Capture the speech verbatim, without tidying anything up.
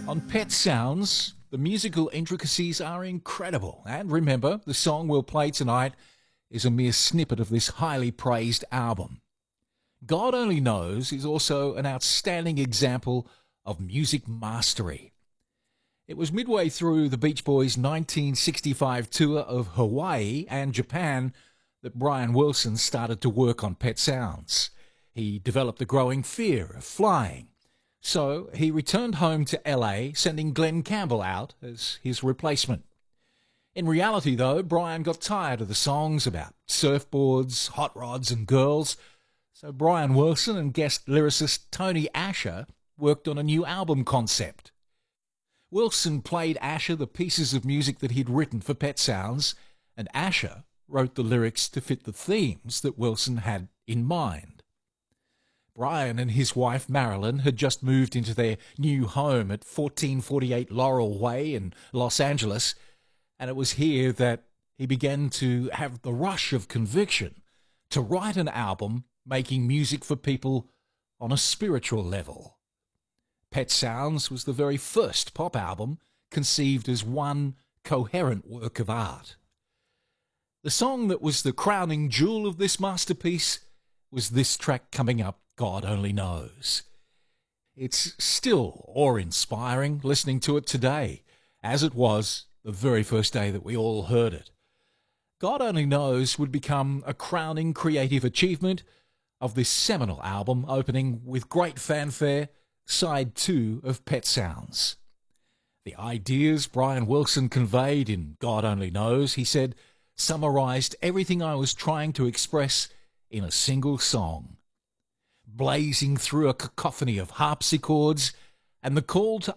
On Pet Sounds, the musical intricacies are incredible. And remember, the song we'll play tonight is a mere snippet of this highly praised album. God Only Knows is also an outstanding example of music mastery. It was midway through the Beach Boys' nineteen sixty-five tour of Hawaii and Japan that Brian Wilson started to work on Pet Sounds. He developed a growing fear of flying. So he returned home to L A, sending Glenn Campbell out as his replacement. In reality, though, Brian got tired of the songs about surfboards, hot rods and girls, so Brian Wilson and guest lyricist Tony Asher worked on a new album concept. Wilson played Asher the pieces of music that he'd written for Pet Sounds, and Asher wrote the lyrics to fit the themes that Wilson had in mind. Brian and his wife Marilyn had just moved into their new home at fourteen forty-eight Laurel Way in Los Angeles, and it was here that he began to have the rush of conviction to write an album making music for people on a spiritual level. Pet Sounds was the very first pop album conceived as one coherent work of art. The song that was the crowning jewel of this masterpiece was this track coming up, God Only Knows. It's still awe-inspiring listening to it today, as it was the very first day that we all heard it. God Only Knows would become a crowning creative achievement of this seminal album, opening with great fanfare, side two of Pet Sounds. The ideas Brian Wilson conveyed in God Only Knows, he said, summarized everything I was trying to express in a single song. Blazing through a cacophony of harpsichords and the call to